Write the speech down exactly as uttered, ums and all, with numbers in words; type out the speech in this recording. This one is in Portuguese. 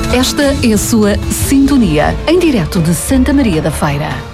Esta é a sua Sintonia, em direto de Santa Maria da Feira.